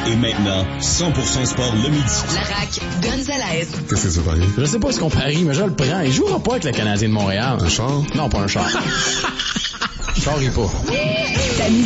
Et maintenant, 100% sport le midi. La RAQ, Gonzalez. Qu'est-ce que ça parie? Je sais pas ce qu'on parie, mais je le prends. Il jouera pas avec le Canadien de Montréal. Un char? Non, pas un char. Char, il pas.